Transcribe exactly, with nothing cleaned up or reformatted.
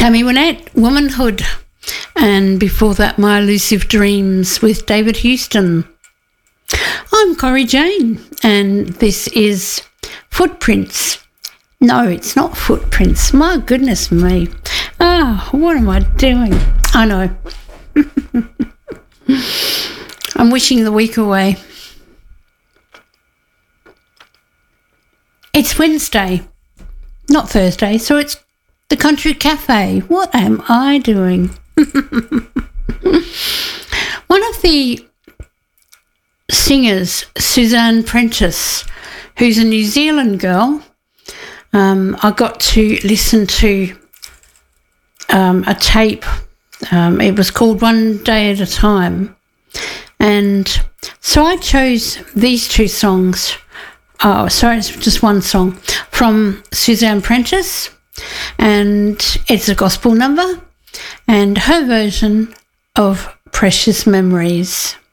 Tammy Wynette, Womanhood. And before that, My Elusive Dreams with David Houston. I'm Corrie Jane, and this is Footprints. No, it's not Footprints. My goodness me. Ah, oh, what am I doing? I know. I'm wishing the week away. It's Wednesday, not Thursday, so it's the Country Cafe. What am I doing? One of the singers, Suzanne Prentice, who's a New Zealand girl, um, I got to listen to um, a tape. Um, it was called One Day at a Time. And so I chose these two songs. Oh, sorry, it's just one song from Suzanne Prentice. And it's a gospel number. And her version of Precious Memories.